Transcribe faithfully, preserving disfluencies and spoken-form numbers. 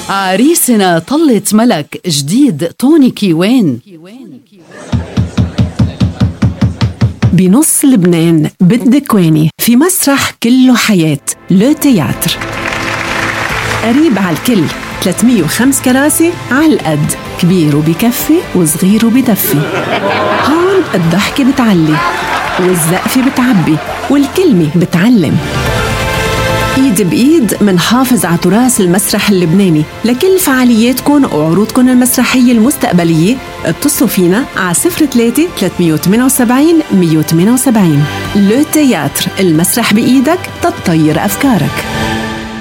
عريسنا طلة ملك جديد طوني كيوان. بنص لبنان بالدكواني في مسرح كله حياة لو تياتر، قريب على الكل، ثلاثمية وخمسة كراسي على القد، كبير وبكفي وصغير وبدفي. هون الضحكة بتعلي والزقفة بتعبي والكلمة بتعلم. ايد بايد منحافظ على تراث المسرح اللبناني. لكل فعالياتكم وعروضكم المسرحية المستقبلية اتصلوا فينا على صفر ثلاثة ثلاثمية وثمانية وسبعين مية وثمانية وسبعين. لو تياتر، المسرح بإيدك تطير أفكارك.